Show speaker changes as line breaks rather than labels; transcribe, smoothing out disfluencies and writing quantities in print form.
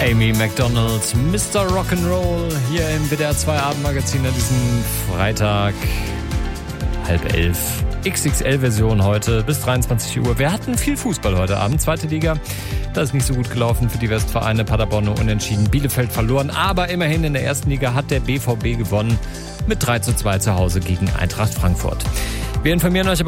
Amy Macdonald, Mr. Rock'n'Roll, hier im WDR 2 Abendmagazin an diesem Freitag, 10:30. XXL-Version heute bis 23 Uhr. Wir hatten viel Fußball heute Abend. Zweite Liga, da ist nicht so gut gelaufen für die Westvereine. Paderborn nur unentschieden, Bielefeld verloren. Aber immerhin in der ersten Liga hat der BVB gewonnen mit 3:2 zu Hause gegen Eintracht Frankfurt. Wir informieren euch aber